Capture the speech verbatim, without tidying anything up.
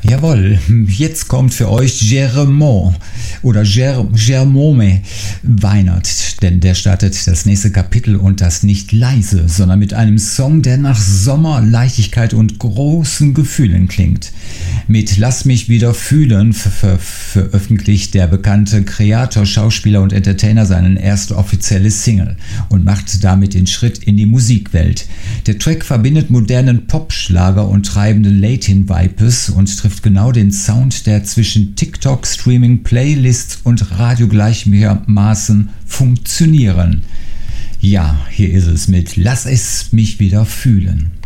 Jawohl, jetzt kommt für euch Jeremon oder Jer Jermome Weinert, denn der startet das nächste Kapitel und das nicht leise, sondern mit einem Song, der nach Sommer, Leichtigkeit und großen Gefühlen klingt. Mit Lass mich wieder fühlen ver veröffentlicht der bekannte Kreator, Schauspieler und Entertainer seine erste offizielle Single und macht damit den Schritt in die Musikwelt. Der Track verbindet modernen Popschlager und treibende Latin-Vibes und trifft genau den Sound, der zwischen TikTok, Streaming, Playlists und Radio gleichermaßen funktionieren. Ja, hier ist es mit Lass es mich wieder fühlen.